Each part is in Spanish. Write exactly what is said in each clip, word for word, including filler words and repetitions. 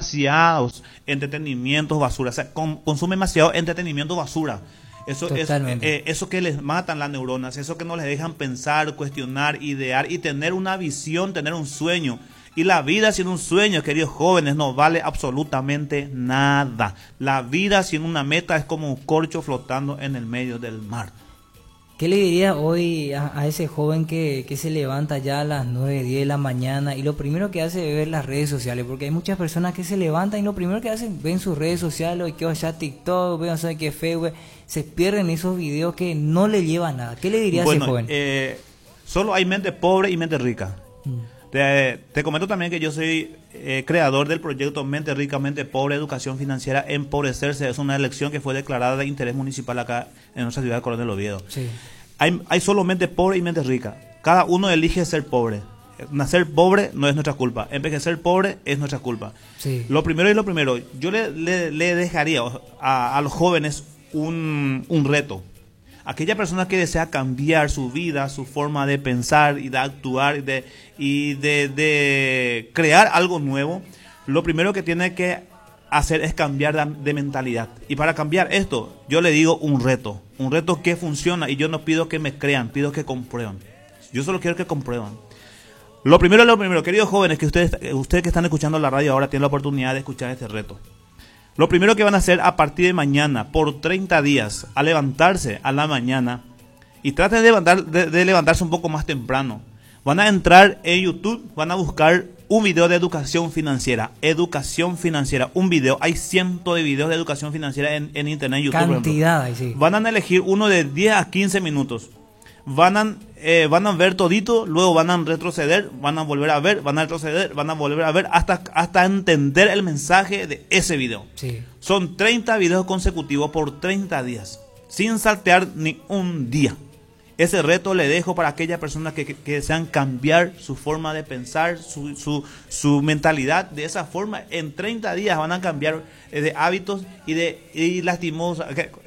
demasiados entretenimientos basura, o sea, con, consumen demasiado entretenimiento basura. Eso es eh, eso que les matan las neuronas, eso que no les dejan pensar, cuestionar, idear y tener una visión, tener un sueño. Y la vida sin un sueño, queridos jóvenes, no vale absolutamente nada. La vida sin una meta es como un corcho flotando en el medio del mar. ¿Qué le diría hoy a, a ese joven que, que se levanta ya a las nueve, diez de la mañana y lo primero que hace es ver las redes sociales? Porque hay muchas personas que se levantan y lo primero que hacen ven sus redes sociales, que vaya TikTok, ven no sé qué Facebook, se pierden esos videos que no le llevan nada. ¿Qué le diría bueno, a ese joven? Eh, solo hay mente pobre y mente rica. Mm. Te, te comento también que yo soy eh, creador del proyecto Mente Rica, Mente Pobre, Educación Financiera, Empobrecerse. Es una elección que fue declarada de interés municipal acá en nuestra ciudad de Coronel Oviedo. Sí. Hay, hay solo mente pobre y mente rica. Cada uno elige ser pobre. Nacer pobre no es nuestra culpa. Envejecer pobre es nuestra culpa. Sí. Lo primero y lo primero, yo le, le, le dejaría a, a los jóvenes un, un reto. Aquella persona que desea cambiar su vida, su forma de pensar y de actuar y de, y de, de crear algo nuevo, lo primero que tiene que hacer es cambiar de, de mentalidad. Y para cambiar esto, yo le digo un reto. Un reto que funciona y yo no pido que me crean, pido que comprueban. Yo solo quiero que comprueban. Lo primero es lo primero, queridos jóvenes, que ustedes, ustedes que están escuchando la radio ahora tienen la oportunidad de escuchar este reto. Lo primero que van a hacer a partir de mañana, por treinta días, a levantarse a la mañana, y traten de, levantar, de, de levantarse un poco más temprano. Van a entrar en YouTube, van a buscar un video de educación financiera. Educación financiera, un video. Hay cientos de videos de educación financiera en, en internet, en YouTube. Cantidad, sí. Van a elegir uno de diez a quince minutos. Van a, eh, van a ver todito, luego van a retroceder, van a volver a ver, van a retroceder, van a volver a ver hasta, hasta entender el mensaje de ese video. Sí. Son treinta videos consecutivos por treinta días, sin saltear ni un día. Ese reto le dejo para aquellas personas que, que, que desean cambiar su forma de pensar, su, su, su mentalidad. De esa forma, en treinta días van a cambiar eh, de hábitos y de y lastimosos,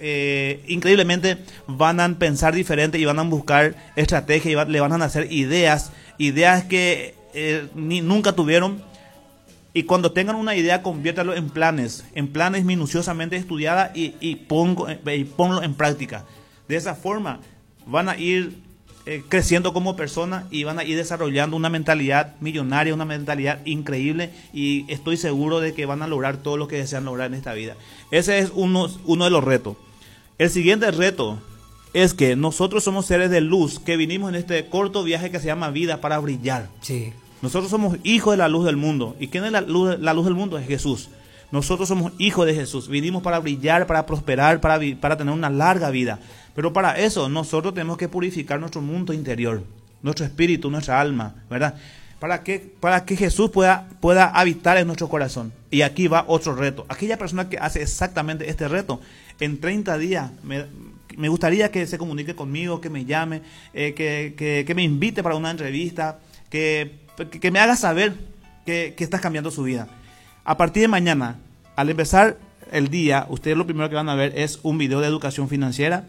eh, increíblemente van a pensar diferente y van a buscar estrategias y va, le van a hacer ideas, ideas que eh, ni, nunca tuvieron. Y cuando tengan una idea, conviértalo en planes, en planes minuciosamente estudiadas y, y, pongo, y ponlo en práctica. De esa forma van a ir eh, creciendo como personas y van a ir desarrollando una mentalidad millonaria, una mentalidad increíble, y estoy seguro de que van a lograr todo lo que desean lograr en esta vida. Ese es uno, uno de los retos. El siguiente reto es que nosotros somos seres de luz que vinimos en este corto viaje que se llama vida para brillar. Sí. Nosotros somos hijos de la luz del mundo. ¿Y quién es la luz, la luz del mundo? Es Jesús. Nosotros somos hijos de Jesús. Vinimos para brillar, para prosperar, para, para tener una larga vida. Pero para eso nosotros tenemos que purificar nuestro mundo interior, nuestro espíritu, nuestra alma, ¿verdad? Para que, para que Jesús pueda, pueda habitar en nuestro corazón. Y aquí va otro reto. Aquella persona que hace exactamente este reto, en treinta días, me, me gustaría que se comunique conmigo, que me llame, eh, que, que, que me invite para una entrevista, que, que, que me haga saber que, que estás cambiando su vida. A partir de mañana, al empezar el día, ustedes lo primero que van a ver es un video de educación financiera.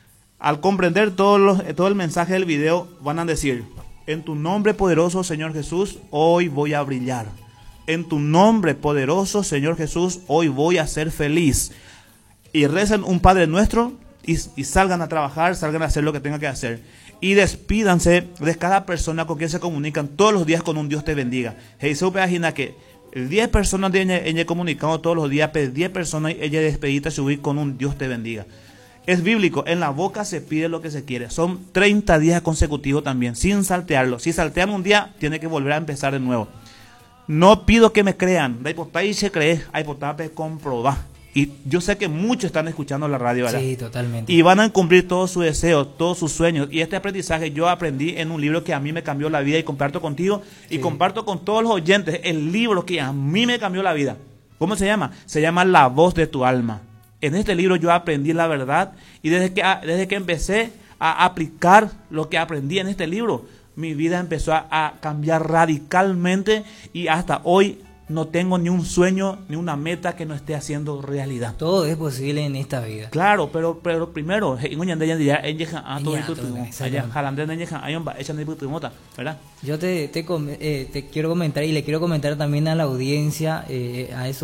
Al comprender todos los, todo el mensaje del video, van a decir: en tu nombre poderoso, Señor Jesús, hoy voy a brillar. En tu nombre poderoso, Señor Jesús, hoy voy a ser feliz. Y recen un Padre Nuestro y, y salgan a trabajar, salgan a hacer lo que tengan que hacer. Y despídanse de cada persona con quien se comunican todos los días con un Dios te bendiga. Jesús imagina que diez personas de ella, ella comunicando todos los días, pero diez personas ella despedida subir con un Dios te bendiga. Es bíblico, en la boca se pide lo que se quiere. Son treinta días consecutivos también, sin saltearlo. Si saltean un día, tiene que volver a empezar de nuevo. No pido que me crean, hay por se cree, hay por comprobar. Y yo sé que muchos están escuchando la radio, ¿verdad? Sí, totalmente. Y van a cumplir todos sus deseos, todos sus sueños. Y este aprendizaje yo aprendí en un libro que a mí me cambió la vida y comparto contigo. Y sí, comparto con todos los oyentes el libro que a mí me cambió la vida. ¿Cómo se llama? Se llama La Voz de tu Alma. En este libro yo aprendí la verdad y desde que, desde que empecé a aplicar lo que aprendí en este libro, mi vida empezó a, a cambiar radicalmente y hasta hoy no tengo ni un sueño ni una meta que no esté haciendo realidad. Todo es posible en esta vida. Claro, pero pero primero, yo te, te, eh, te quiero comentar y le quiero comentar también a la audiencia, eh, a eso